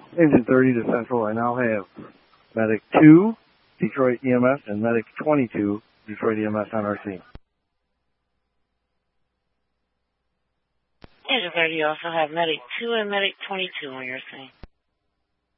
Engine 30 to Central. I now have Medic 2, Detroit EMS, and Medic 22, Detroit EMS on our scene. Engine 30, you also have Medic 2 and Medic 22 on your scene.